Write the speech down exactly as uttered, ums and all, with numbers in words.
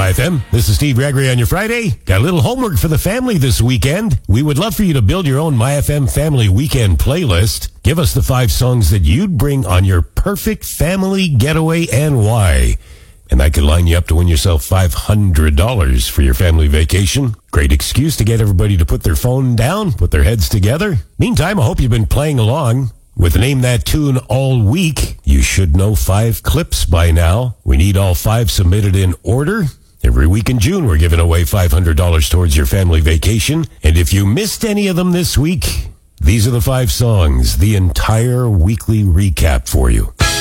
Y F M. This is Steve Gregory on your Friday. Got a little homework for the family this weekend. We would love for you to build your own My F M Family Weekend playlist. Give us the five songs that you'd bring on your perfect family getaway and why. And that could line you up to win yourself five hundred dollars for your family vacation. Great excuse to get everybody to put their phone down, put their heads together. Meantime, I hope you've been playing along. With Name That Tune all week, you should know five clips by now. We need all five submitted in order. Every week in June, we're giving away five hundred dollars towards your family vacation. And if you missed any of them this week, these are the five songs, the entire weekly recap for you.